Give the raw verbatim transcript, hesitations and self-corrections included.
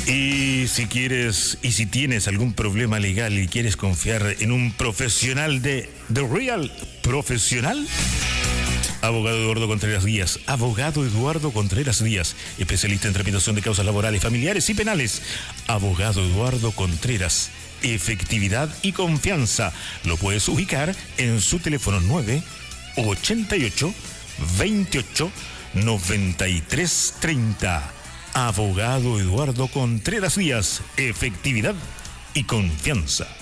Y si quieres, y si tienes algún problema legal y quieres confiar en un profesional de The Real Profesional, abogado Eduardo Contreras Díaz, abogado Eduardo Contreras Díaz, especialista en tramitación de causas laborales, familiares y penales. Abogado Eduardo Contreras, efectividad y confianza. Lo puedes ubicar en su teléfono nueve ochenta y ocho, veintiocho, noventa y tres, treinta. Abogado Eduardo Contreras Díaz, efectividad y confianza.